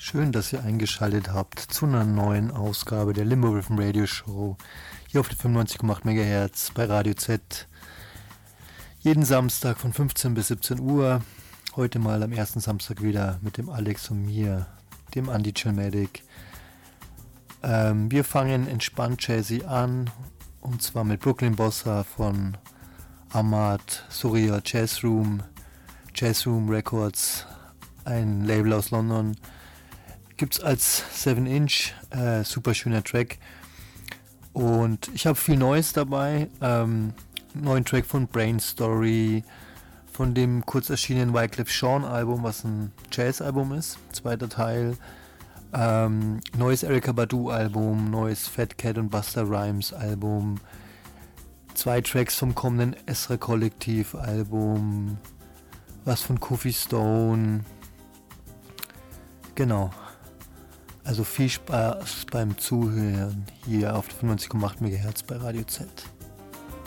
Schön, dass ihr eingeschaltet habt zu einer neuen Ausgabe der Limbo Rhythm Radio Show hier auf der 95,8 MHz bei Radio Z. Jeden Samstag von 15 bis 17 Uhr. Heute mal am ersten Samstag wieder mit dem Alex und mir, dem Andy Chilmatic. Wir fangen entspannt jazzy an und zwar mit Brooklyn Bossa von Ahmad Surya Jazz Room Records, ein Label aus London. Gibt's als 7-Inch, super schöner Track. Und ich habe viel Neues dabei. Neuen Track von Brain Story, von dem kurz erschienenen Wyclef Jean Album, was ein Jazz-Album ist, zweiter Teil. Neues Erykah Badu Album, neues Fat Cat und Busta Rhymes Album. 2 Tracks vom kommenden Esra Kollektiv Album. Was von Kofi Stone. Genau. Also viel Spaß beim Zuhören hier auf 95,8 MHz bei Radio Z.